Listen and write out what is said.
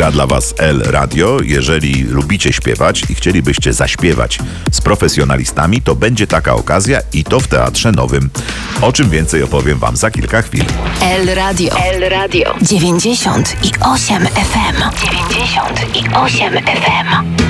Gra dla Was El Radio. Jeżeli lubicie śpiewać i chcielibyście zaśpiewać z profesjonalistami, to będzie taka okazja i to w Teatrze Nowym. O czym więcej opowiem Wam za kilka chwil. El Radio. El Radio. 98 FM. 98 FM.